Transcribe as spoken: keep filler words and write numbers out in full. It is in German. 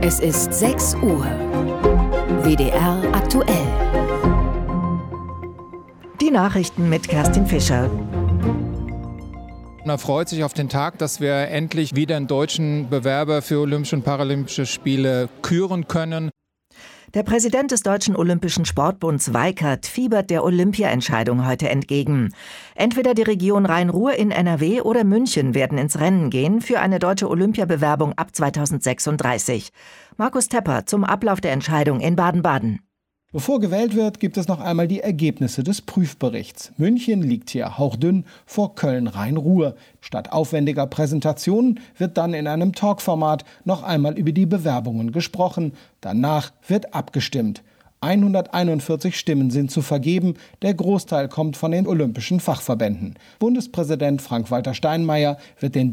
Es ist sechs Uhr. W D R aktuell. Die Nachrichten mit Kerstin Fischer. Er freut sich auf den Tag, dass wir endlich wieder einen deutschen Bewerber für Olympische und Paralympische Spiele küren können. Der Präsident des Deutschen Olympischen Sportbunds Weikert fiebert der Olympia-Entscheidung heute entgegen. Entweder die Region Rhein-Ruhr in N R W oder München werden ins Rennen gehen für eine deutsche Olympiabewerbung ab zweitausendsechsunddreißig. Markus Tepper zum Ablauf der Entscheidung in Baden-Baden. Bevor gewählt wird, gibt es noch einmal die Ergebnisse des Prüfberichts. München liegt hier hauchdünn vor Köln-Rhein-Ruhr. Statt aufwendiger Präsentationen wird dann in einem Talkformat noch einmal über die Bewerbungen gesprochen. Danach wird abgestimmt. hunderteinundvierzig Stimmen sind zu vergeben. Der Großteil kommt von den olympischen Fachverbänden. Bundespräsident Frank-Walter Steinmeier wird den